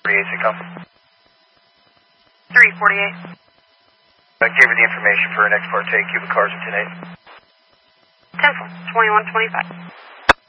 48 to come. 348. I gave her the information for an ex parte Cuban cars at 10-8. 10-4, 2125.